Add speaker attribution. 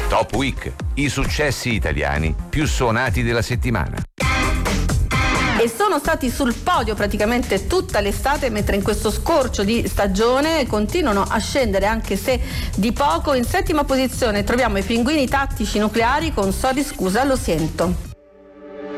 Speaker 1: Top Week, i successi italiani più suonati della settimana.
Speaker 2: E sono stati sul podio praticamente tutta l'estate, mentre in questo scorcio di stagione continuano a scendere, anche se di poco. In settima posizione troviamo i Pinguini Tattici Nucleari con So di scusa lo sento.